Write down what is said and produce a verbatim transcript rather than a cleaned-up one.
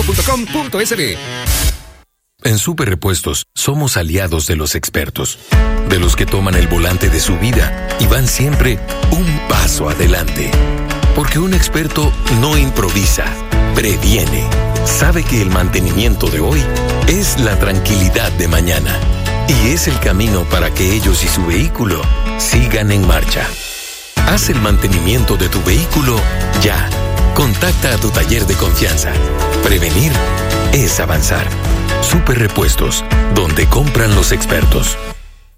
punto com punto es de. En Super Repuestos somos aliados de los expertos, de los que toman el volante de su vida y van siempre un paso adelante. Porque un experto no improvisa, previene. Sabe que el mantenimiento de hoy es la tranquilidad de mañana y es el camino para que ellos y su vehículo sigan en marcha. Haz el mantenimiento de tu vehículo ya. Contacta a tu taller de confianza. Prevenir es avanzar. Super Repuestos, donde compran los expertos.